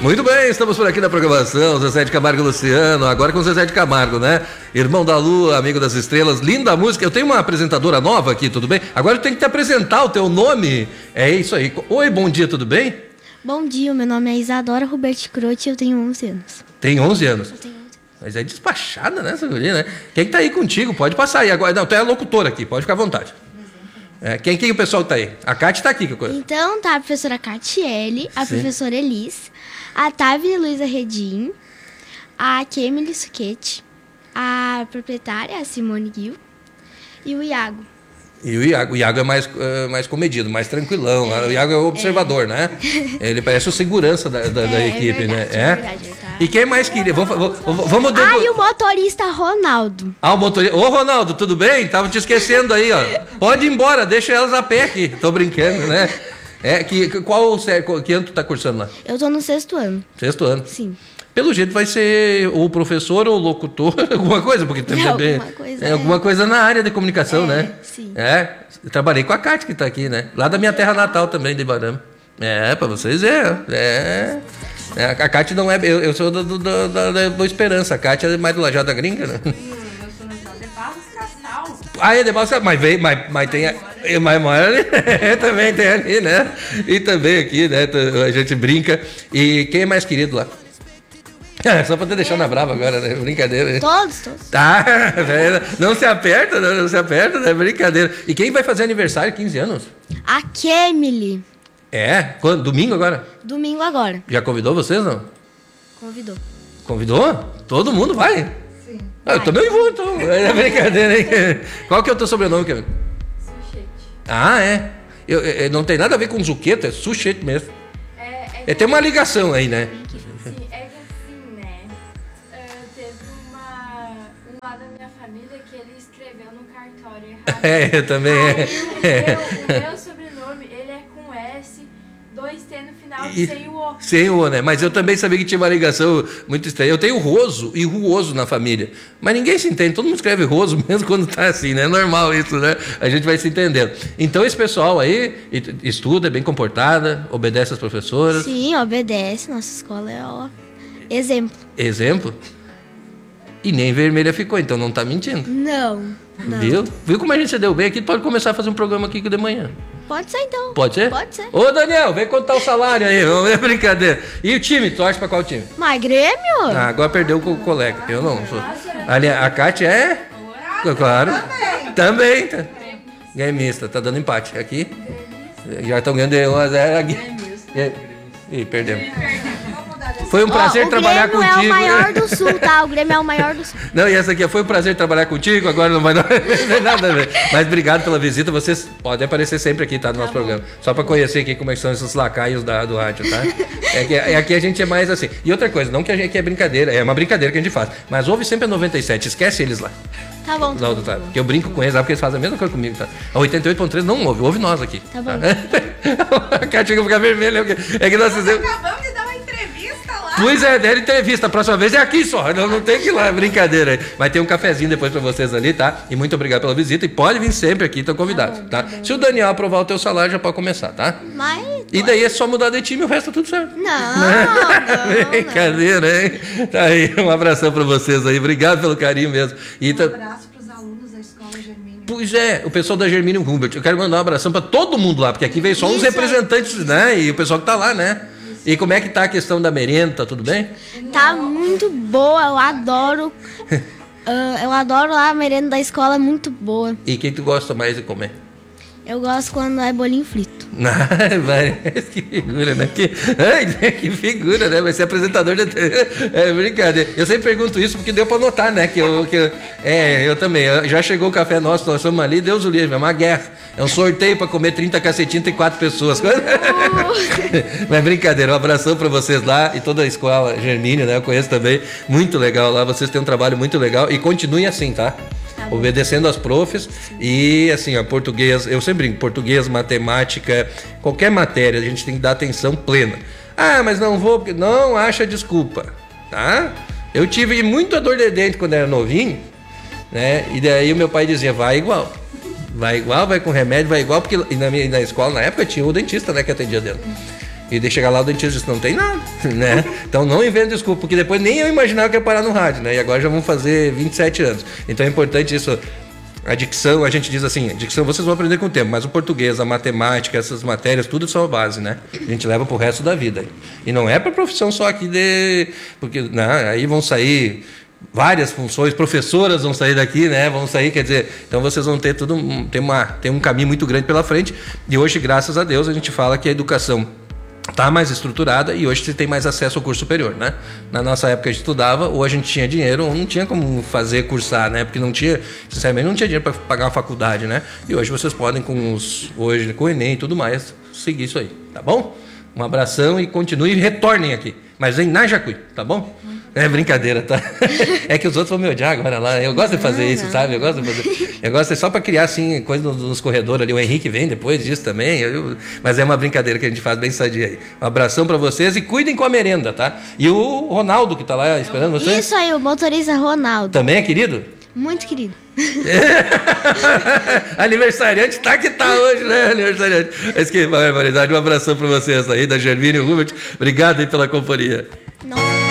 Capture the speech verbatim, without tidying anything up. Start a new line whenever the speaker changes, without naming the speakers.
Muito bem, estamos por aqui na programação, Zezé de Camargo e Luciano, agora com o Zezé de Camargo, né? Irmão da Lua, amigo das estrelas, linda música. Eu tenho uma apresentadora nova aqui, tudo bem? Agora eu tenho que te apresentar o teu nome. É isso aí. Oi, bom dia, tudo bem?
Bom dia, meu nome é Isadora Roberti Croce e eu tenho onze anos.
Tem onze anos?
Eu tenho onze anos.
Mas é despachada, né, essa guria, né? Quem que tá aí contigo? Pode passar aí agora. Não, tu é a locutora aqui, pode ficar à vontade. É, quem que o pessoal tá aí? A Cátia tá aqui, que coisa.
Então tá a professora Catiele, a
Sim.
professora Elis, a Távia Luiza Redim, a Kemily Suquete, a proprietária, a Simone Gil, e o Iago.
E o Iago, o Iago é mais, uh, mais comedido, mais tranquilão. É, o Iago é o observador, é. né? Ele parece o segurança da, da, é, da equipe, é verdade, né? É, é verdade. Tá... E quem mais queria? Vamos, vamos, vamos
Ah, e o motorista Ronaldo.
Ah, o motorista. Ô, Ronaldo, tudo bem? Tava te esquecendo aí, ó. Pode ir embora, deixa elas a pé aqui. Tô brincando, né? É, que, qual, qual que ano tu tá cursando lá?
Eu tô no sexto ano.
Sexto ano?
Sim.
Pelo jeito vai ser o professor ou o locutor, alguma coisa, porque tem
é,
bem,
alguma coisa,
é,
é.
alguma coisa na área de comunicação,
é,
né?
Sim.
É, eu trabalhei com a Cátia que está aqui, né? Lá da minha terra natal também, de Ibarama. É, para vocês verem. É, é. A Cátia não é. Eu, eu sou do, do, do, do, do Esperança, a Cátia é mais do Lajado da Gringa, né?
Eu sou de Barros Castal.
Ah, é de Barros Castal, mas vem, mas, mas tem. A, mas mora ali, também tem ali, né? E também aqui, né? A gente brinca. E quem é mais querido lá? Só pra te deixar na brava agora, né? Brincadeira. Né?
Todos, todos.
Tá, não se aperta, não, não se aperta, né? Brincadeira. E quem vai fazer aniversário, quinze anos?
A Kemily.
É? Quando? Domingo agora?
Domingo agora.
Já convidou vocês, não?
Convidou.
Convidou? Todo mundo vai?
Sim.
Ah, eu também vou, então. É brincadeira, hein? Qual que é o teu sobrenome, Kevin?
Suchete.
Ah, é? Eu, eu, não tem nada a ver com Zuqueta, é Suchete mesmo.
É, é,
É, tem uma ligação aí, né?
sim, é que assim, né? Uh, teve uma, um lá da minha família que ele escreveu no cartório errado.
É, eu também.
Aí,
É.
o, meu, o meu sobrenome, ele é com S, dois T no final
E-
e sem o O.
Sem o, né? Mas eu também sabia que tinha uma ligação muito estranha. Eu tenho Roso e Ruoso na família. Mas ninguém se entende. Todo mundo escreve Roso mesmo quando tá assim, né? É normal isso, né? A gente vai se entendendo. Então esse pessoal aí estuda, é bem comportada, obedece às professoras.
Sim, obedece. Nossa escola é ó, exemplo.
Exemplo. E nem vermelha ficou, então não tá mentindo.
Não, não.
Viu? Viu como a gente se deu bem aqui? Pode começar a fazer um programa aqui de manhã.
Pode ser então.
Pode ser?
Pode ser.
Ô, Daniel, vem contar o salário aí. Vamos ver, brincadeira. E o time? Torce pra qual time?
Mas Grêmio?
Ah, agora perdeu com o colega. Eu não sou. Ali, a Cátia é? Claro. Também. Também. Gremista. Tá dando empate. Aqui. Já estão ganhando de um a zero aqui. Ih, perdemos. Foi um prazer
Ó,
trabalhar contigo.
O Grêmio é o maior do Sul, tá? O Grêmio é o maior do Sul.
Não, e essa aqui foi um prazer trabalhar contigo, agora não vai dar nada a ver. Mas obrigado pela visita, vocês podem aparecer sempre aqui, tá? No nosso
Tá bom.
programa. Só pra conhecer aqui como é que são esses lacaios da, do rádio, tá? É que é, aqui a gente é mais assim. E outra coisa, não que a gente que é brincadeira, é uma brincadeira que a gente faz. Mas ouve sempre a noventa e sete, esquece eles lá.
Tá bom.
Lá do tá? Porque eu brinco com eles lá, porque eles fazem a mesma coisa comigo, tá? A oitenta e oito ponto três não ouve, ouve nós aqui.
Tá bom.
A Cátia fica vermelha, é que nós fizemos.
Acabamos de dar uma entrevista lá.
Pois é, deram entrevista. A próxima vez é aqui só. Não, não tem que ir lá, é brincadeira aí. Vai ter um cafezinho depois pra vocês ali, tá? E muito obrigado pela visita. E pode vir sempre aqui, estão convidados, tá?
Tá bom, tá bom.
Se o Daniel aprovar o teu salário, já pode começar, tá?
Mas.
E daí é só mudar de time e o resto tá tudo certo.
Não, não.
Brincadeira, hein? Tá aí, um abração pra vocês aí. Obrigado pelo carinho mesmo. E
Um
tá...
abraço para os alunos da Escola Germínio.
Pois é, o pessoal da Germínio Humbert. Eu quero mandar um abração pra todo mundo lá, porque aqui veio só uns
Isso aí.
representantes, né? E o pessoal que tá lá, né? E como é que tá a questão da merenda? Tá tudo bem?
Tá muito boa, eu adoro. Ah, eu adoro lá a merenda da escola, é muito boa.
E quem tu gosta mais de comer?
Eu gosto quando é bolinho frito.
Ai, vai, que figura, né? Que, ai, que figura, né? Vai ser apresentador de T V. É brincadeira. Eu sempre pergunto isso porque deu pra notar, né? Que eu, que eu- é, eu também. Já chegou o café nosso, nós estamos ali, Deus o livre, é uma guerra. É um sorteio pra comer trinta cacetinhos e quatro pessoas. Mas brincadeira, um abração pra vocês lá e toda a escola Germínio, né? Eu conheço também. Muito legal lá, vocês têm um trabalho muito legal e continuem assim, tá? Obedecendo às profs e assim, ó, português, eu sempre brinco, português, matemática, qualquer matéria, a gente tem que dar atenção plena. Ah, mas não vou, porque não acha desculpa, tá? Eu tive muita dor de dente quando era novinho, né? E daí o meu pai dizia, vai igual. Vai igual, vai com remédio, vai igual, porque e na minha na escola, na época, tinha o dentista, né, que atendia dentro. E de chegar lá o dentista disse, não tem nada, né? Então não inventa desculpa, porque depois nem eu imaginava que ia parar no rádio, né? E agora já vão fazer vinte e sete anos. Então é importante isso. A dicção, a gente diz assim, a dicção vocês vão aprender com o tempo, mas o português, a matemática, essas matérias, tudo são a base, né? A gente leva pro resto da vida. E não é para profissão só aqui de... Porque né, aí vão sair várias funções, professoras vão sair daqui, né? Vão sair, quer dizer, então vocês vão ter tudo, tem, uma, tem um caminho muito grande pela frente. E hoje, graças a Deus, a gente fala que a educação está mais estruturada e hoje você tem mais acesso ao curso superior, né? Na nossa época a gente estudava, ou a gente tinha dinheiro, ou não tinha como fazer cursar, né? Porque não tinha, sinceramente, não tinha dinheiro para pagar uma faculdade, né? E hoje vocês podem, com os, hoje, com o Enem e tudo mais, seguir isso aí, tá bom? Um abração e continue e retornem aqui. Mas em Najacuí, tá bom? É brincadeira, tá? É que os outros vão me odiar agora lá. Eu gosto de fazer isso, sabe? Eu gosto de fazer. Eu gosto de só para criar assim, coisa nos, nos corredores ali. O Henrique vem depois disso também. Eu... Mas é uma brincadeira que a gente faz bem sadia aí. Um abração para vocês e cuidem com a merenda, tá? E o Ronaldo que tá lá esperando vocês.
Isso aí, o motorista Ronaldo.
Também é querido?
Muito querido.
Aniversariante tá que tá hoje, né? Aniversariante. Mas que barbaridade. Um abração para vocês aí, da Germínio Hubert. Obrigado aí pela companhia.
Nossa.